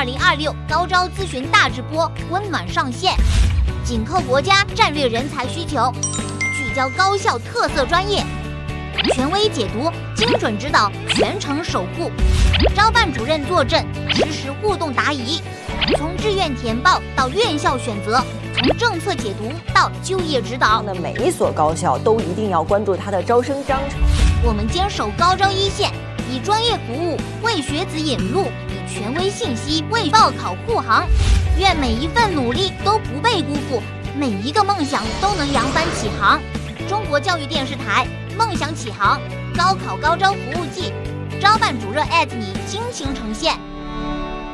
2026高招咨询大直播温暖上线，紧扣国家战略人才需求，聚焦高校特色专业，权威解读，精准指导，全程守护。招办主任坐镇，实时互动答疑，从志愿填报到院校选择，从政策解读到就业指导。 那每一所高校都一定要关注它的招生章程。 我们坚守高招一线，以专业服务为学子引路，以权威信息为报考护航。愿每一份努力都不被辜负，每一个梦想都能扬帆起航。中国教育电视台梦想起航高考高招服务季，招办主任@你倾情呈现。